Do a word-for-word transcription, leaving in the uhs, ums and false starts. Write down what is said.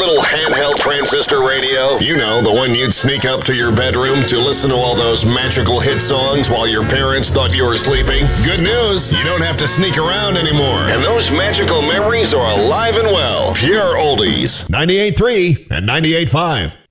little handheld transistor radio? You know, the one you'd sneak up to your bedroom to listen to all those magical hit songs while your parents thought you were sleeping? Good news, you don't have to sneak around anymore. And those magical memories are alive and well. Pure Oldies. ninety-eight point three and ninety-eight point five.